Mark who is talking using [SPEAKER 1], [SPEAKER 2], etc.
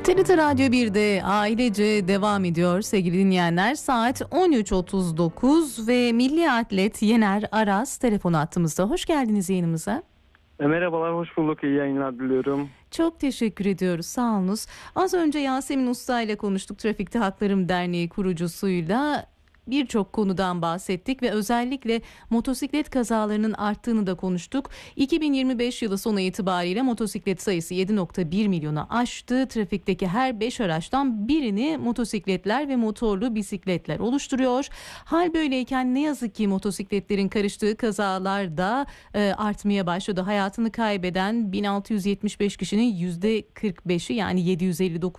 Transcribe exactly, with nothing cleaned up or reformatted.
[SPEAKER 1] T R T Radyo birde ailece devam ediyor sevgili dinleyenler. Saat on üç otuz dokuz ve milli atlet Yener Aras telefon hattımızda. Hoş geldiniz yayınımıza.
[SPEAKER 2] E, merhabalar, hoş bulduk. İyi yayınlar diliyorum.
[SPEAKER 1] Çok teşekkür ediyoruz, sağ olunuz. Az önce Yasemin Usta ile konuştuk, Trafikte Haklarım Derneği kurucusuyla. Birçok konudan bahsettik ve özellikle motosiklet kazalarının arttığını da konuştuk. iki bin yirmi beş yılı sonu itibariyle motosiklet sayısı yedi nokta bir milyonu aştı. Trafikteki her beş araçtan birini motosikletler ve motorlu bisikletler oluşturuyor. Hal böyleyken ne yazık ki motosikletlerin karıştığı kazalar da e, artmaya başladı. Hayatını kaybeden bin altı yüz yetmiş beş kişinin yüzde kırk beşi yani yedi yüz elli dokuz